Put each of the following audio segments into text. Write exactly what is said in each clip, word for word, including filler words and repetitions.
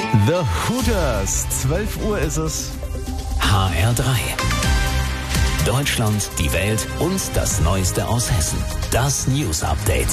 The Hooters. zwölf Uhr ist es. H R drei. Deutschland, die Welt und das Neueste aus Hessen. Das News Update.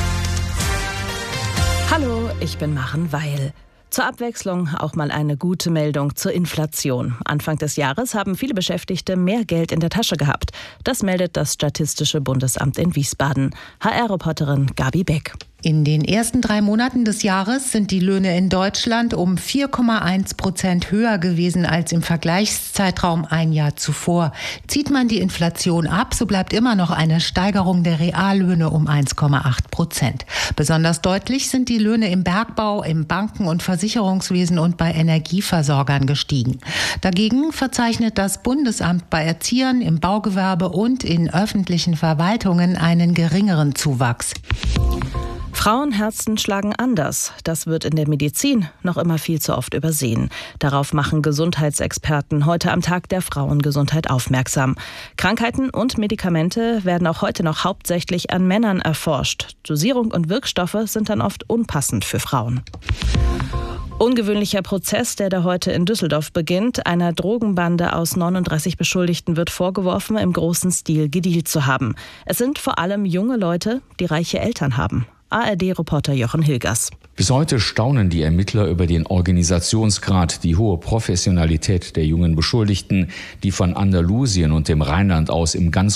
Hallo, ich bin Maren Weil. Zur Abwechslung auch mal eine gute Meldung zur Inflation. Anfang des Jahres haben viele Beschäftigte mehr Geld in der Tasche gehabt. Das meldet das Statistische Bundesamt in Wiesbaden. H R-Reporterin Gabi Beck. In den ersten drei Monaten des Jahres sind die Löhne in Deutschland um vier Komma eins Prozent höher gewesen als im Vergleichszeitraum ein Jahr zuvor. Zieht man die Inflation ab, so bleibt immer noch eine Steigerung der Reallöhne um eins Komma acht Prozent. Besonders deutlich sind die Löhne im Bergbau, im Banken- und Versicherungswesen und bei Energieversorgern gestiegen. Dagegen verzeichnet das Bundesamt bei Erziehern, im Baugewerbe und in öffentlichen Verwaltungen einen geringeren Zuwachs. Frauenherzen schlagen anders. Das wird in der Medizin noch immer viel zu oft übersehen. Darauf machen Gesundheitsexperten heute am Tag der Frauengesundheit aufmerksam. Krankheiten und Medikamente werden auch heute noch hauptsächlich an Männern erforscht. Dosierung und Wirkstoffe sind dann oft unpassend für Frauen. Ungewöhnlicher Prozess, der da heute in Düsseldorf beginnt. Einer Drogenbande aus neununddreißig Beschuldigten wird vorgeworfen, im großen Stil gedealt zu haben. Es sind vor allem junge Leute, die reiche Eltern haben. A R D-Reporter Jochen Hilgers. Bis heute staunen die Ermittler über den Organisationsgrad, die hohe Professionalität der jungen Beschuldigten, die von Andalusien und dem Rheinland aus im ganz